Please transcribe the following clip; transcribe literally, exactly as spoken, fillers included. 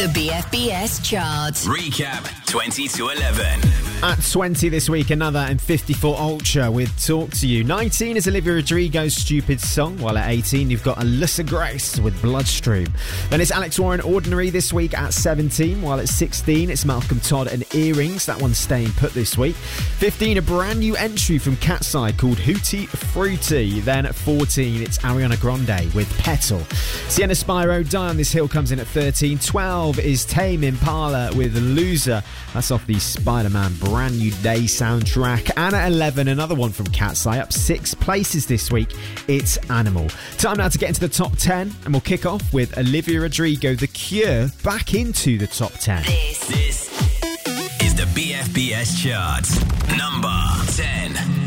The B F B S chart. Recap twenty to eleven. At twenty this week, another M fifty-four Ultra with Talk to You. nineteen is Olivia Rodrigo's Stupid Song, while at eighteen you've got Alyssa Grace with Bloodstream. Then it's Alex Warren, Ordinary this week at seventeen, while at sixteen it's Malcolm Todd and Earrings. That one's staying put this week. fifteen, a brand new entry from Cat's Eye called Hootie Fruity. Then at fourteen it's Ariana Grande with Petal. Sienna Spyro, Die on This Hill comes in at thirteen. twelve is Tame Impala with Loser. That's off the Spider-Man Brand New Day soundtrack. And at eleven, another one from Cat's Eye, up six places this week. It's Animal. Time now to get into the top ten, and we'll kick off with Olivia Rodrigo, The Cure, back into the top ten. This, This is the B F B S chart. Number ten.